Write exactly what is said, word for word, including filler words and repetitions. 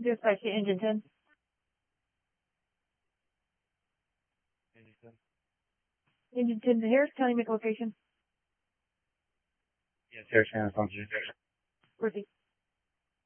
Dispatch to engine ten. Engine ten. Engine ten to Harris County, make location. Yes, Harris County, function. Proceed.